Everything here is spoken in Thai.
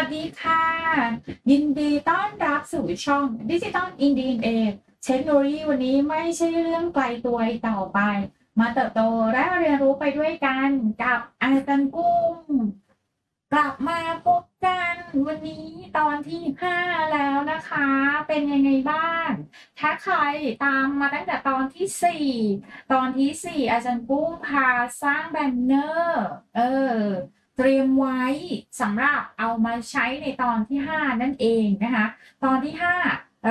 ดีค่ะยินดีต้อนรับสู่ช่องดิจิตอลอินดีเอเทคโนโลยีวันนี้ไม่ใช่เรื่องไกลตัวอีกต่อไปมาเติบโตและเรียนรู้ไปด้วยกันกับอาจารย์กุ้งกลับมาพบกันวันนี้ตอนที่5แล้วนะคะเป็นยังไงบ้างถ้าใครตามมาตั้งแต่ตอนที่4อาจารย์กุ้งพาสร้างแบนเนอร์เตรียมไว้สำหรับเอามาใช้ในตอนที่5นั่นเองนะคะตอนที่5